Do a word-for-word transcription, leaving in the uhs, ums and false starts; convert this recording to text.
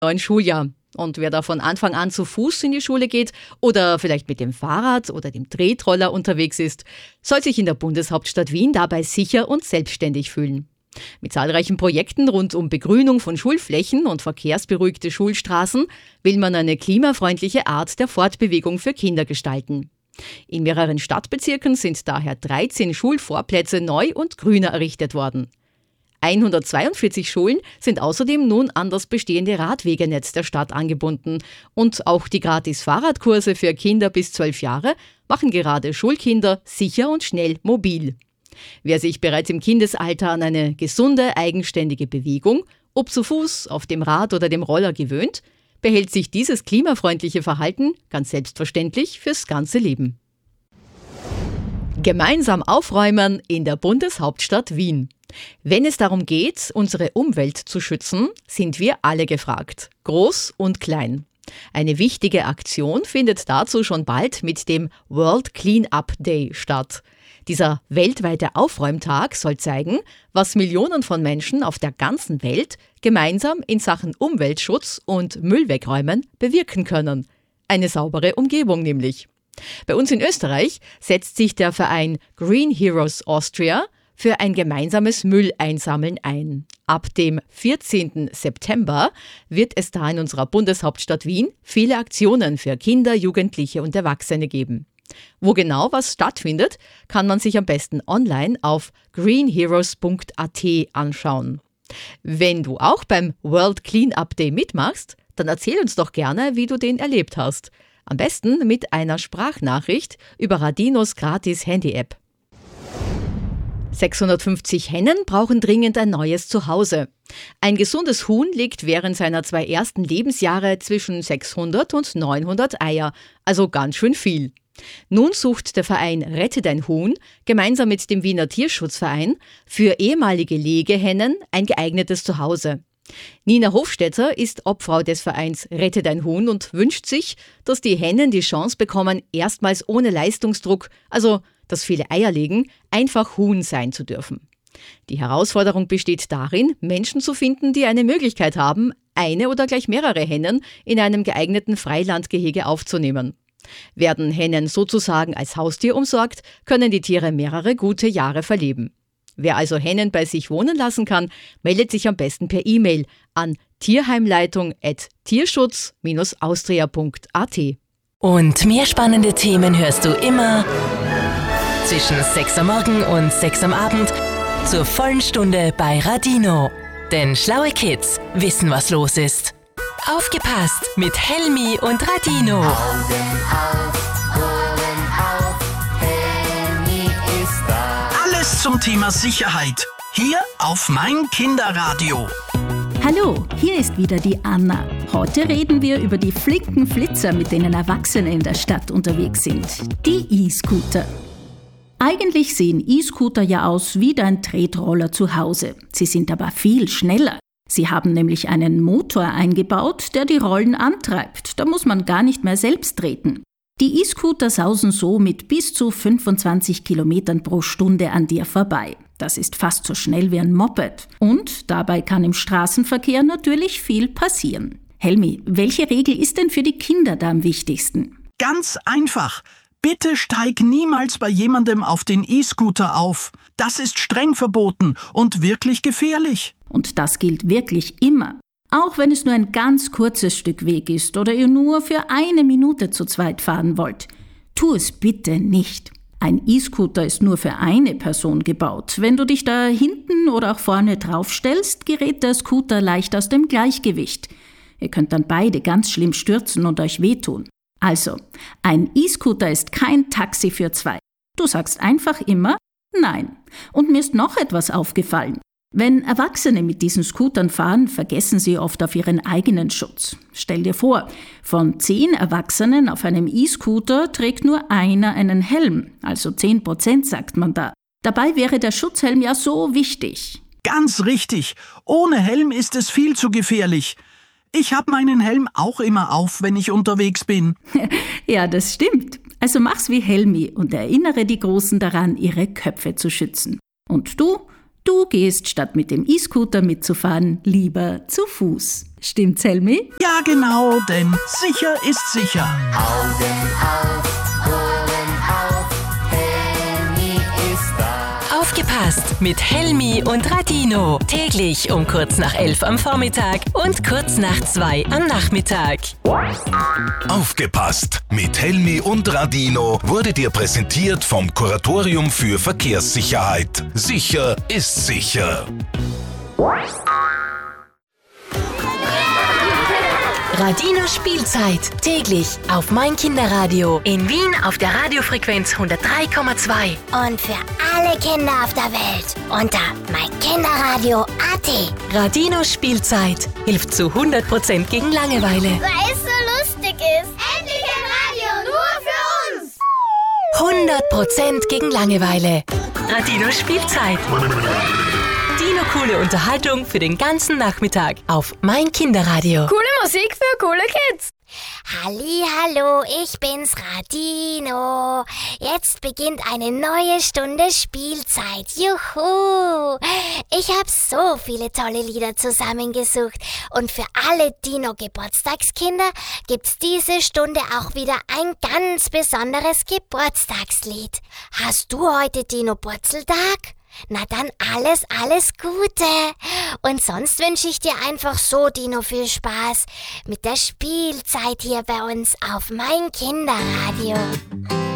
neuen Schuljahr. Und wer da von Anfang an zu Fuß in die Schule geht oder vielleicht mit dem Fahrrad oder dem Tretroller unterwegs ist, soll sich in der Bundeshauptstadt Wien dabei sicher und selbstständig fühlen. Mit zahlreichen Projekten rund um Begrünung von Schulflächen und verkehrsberuhigte Schulstraßen will man eine klimafreundliche Art der Fortbewegung für Kinder gestalten. In mehreren Stadtbezirken sind daher dreizehn Schulvorplätze neu und grüner errichtet worden. hundertzweiundvierzig Schulen sind außerdem nun an das bestehende Radwegenetz der Stadt angebunden. Und auch die Gratis-Fahrradkurse für Kinder bis zwölf Jahre machen gerade Schulkinder sicher und schnell mobil. Wer sich bereits im Kindesalter an eine gesunde, eigenständige Bewegung, ob zu Fuß, auf dem Rad oder dem Roller gewöhnt, behält sich dieses klimafreundliche Verhalten ganz selbstverständlich fürs ganze Leben. Gemeinsam aufräumen in der Bundeshauptstadt Wien. Wenn es darum geht, unsere Umwelt zu schützen, sind wir alle gefragt, groß und klein. Eine wichtige Aktion findet dazu schon bald mit dem World Clean-Up Day statt. Dieser weltweite Aufräumtag soll zeigen, was Millionen von Menschen auf der ganzen Welt gemeinsam in Sachen Umweltschutz und Müllwegräumen bewirken können. Eine saubere Umgebung nämlich. Bei uns in Österreich setzt sich der Verein Green Heroes Austria für ein gemeinsames Mülleinsammeln ein. Ab dem vierzehnten September wird es da in unserer Bundeshauptstadt Wien viele Aktionen für Kinder, Jugendliche und Erwachsene geben. Wo genau was stattfindet, kann man sich am besten online auf green heroes punkt a t anschauen. Wenn du auch beim World Clean-Up Day mitmachst, dann erzähl uns doch gerne, wie du den erlebt hast. Am besten mit einer Sprachnachricht über Radinos gratis Handy-App. sechshundertfünfzig Hennen brauchen dringend ein neues Zuhause. Ein gesundes Huhn legt während seiner zwei ersten Lebensjahre zwischen sechshundert und neunhundert Eier, also ganz schön viel. Nun sucht der Verein Rette dein Huhn gemeinsam mit dem Wiener Tierschutzverein für ehemalige Legehennen ein geeignetes Zuhause. Nina Hofstetter ist Obfrau des Vereins Rette dein Huhn und wünscht sich, dass die Hennen die Chance bekommen, erstmals ohne Leistungsdruck, also das viele Eier legen, einfach Huhn sein zu dürfen. Die Herausforderung besteht darin, Menschen zu finden, die eine Möglichkeit haben, eine oder gleich mehrere Hennen in einem geeigneten Freilandgehege aufzunehmen. Werden Hennen sozusagen als Haustier umsorgt, können die Tiere mehrere gute Jahre verleben. Wer also Hennen bei sich wohnen lassen kann, meldet sich am besten per E-Mail an tierheimleitung at tierschutz Bindestrich austria punkt a t. Und mehr spannende Themen hörst du immer zwischen sechs am Morgen und sechs am Abend zur vollen Stunde bei Radino. Denn schlaue Kids wissen, was los ist. Aufgepasst mit Helmi und Radino. Augen auf, Ohren auf, Helmi ist da. Alles zum Thema Sicherheit. Hier auf mein Kinderradio. Hallo, hier ist wieder die Anna. Heute reden wir über die flinken Flitzer, mit denen Erwachsene in der Stadt unterwegs sind. Die E-Scooter. Eigentlich sehen E-Scooter ja aus wie dein Tretroller zu Hause. Sie sind aber viel schneller. Sie haben nämlich einen Motor eingebaut, der die Rollen antreibt. Da muss man gar nicht mehr selbst treten. Die E-Scooter sausen so mit bis zu fünfundzwanzig Kilometern pro Stunde an dir vorbei. Das ist fast so schnell wie ein Moped. Und dabei kann im Straßenverkehr natürlich viel passieren. Helmi, welche Regel ist denn für die Kinder da am wichtigsten? Ganz einfach. Bitte steig niemals bei jemandem auf den E-Scooter auf. Das ist streng verboten und wirklich gefährlich. Und das gilt wirklich immer. Auch wenn es nur ein ganz kurzes Stück Weg ist oder ihr nur für eine Minute zu zweit fahren wollt. Tu es bitte nicht. Ein E-Scooter ist nur für eine Person gebaut. Wenn du dich da hinten oder auch vorne draufstellst, gerät der Scooter leicht aus dem Gleichgewicht. Ihr könnt dann beide ganz schlimm stürzen und euch wehtun. Also, ein E-Scooter ist kein Taxi für zwei. Du sagst einfach immer Nein. Und mir ist noch etwas aufgefallen. Wenn Erwachsene mit diesen Scootern fahren, vergessen sie oft auf ihren eigenen Schutz. Stell dir vor, von zehn Erwachsenen auf einem E-Scooter trägt nur einer einen Helm, also zehn Prozent sagt man da. Dabei wäre der Schutzhelm ja so wichtig. Ganz richtig. Ohne Helm ist es viel zu gefährlich. Ich habe meinen Helm auch immer auf, wenn ich unterwegs bin. Ja, das stimmt. Also mach's wie Helmi und erinnere die Großen daran, ihre Köpfe zu schützen. Und du? Du gehst, statt mit dem E-Scooter mitzufahren, lieber zu Fuß. Stimmt's, Helmi? Ja, genau, denn sicher ist sicher. Augen auf, Ohren auf, Helmi ist da. Aufgepasst mit Helmi und Radino. Täglich um kurz nach elf am Vormittag und kurz nach zwei am Nachmittag. Aufgepasst mit Helmi und Radino wurde dir präsentiert vom Kuratorium für Verkehrssicherheit. Sicher ist sicher. Radino Spielzeit. Täglich auf Mein Kinderradio. In Wien auf der Radiofrequenz hundertdrei Komma zwei. Und für alle Kinder auf der Welt unter meinkinderradio punkt at. Radino Spielzeit hilft zu hundert Prozent gegen Langeweile. Weil es so lustig ist. Endlich ein Radio nur für uns. hundert Prozent gegen Langeweile. Radino Spielzeit. Dino coole Unterhaltung für den ganzen Nachmittag auf Mein Kinderradio. Coole Musik für coole Kids. Hallihallo, ich bin's, Radino. Jetzt beginnt eine neue Stunde Spielzeit. Juhu! Ich habe so viele tolle Lieder zusammengesucht. Und für alle Dino-Geburtstagskinder gibt's diese Stunde auch wieder ein ganz besonderes Geburtstagslied. Hast du heute Dino-Burzeltag? Na dann alles, alles Gute. Und sonst wünsche ich dir einfach so, Dino, viel Spaß mit der Spielzeit hier bei uns auf Mein Kinderradio.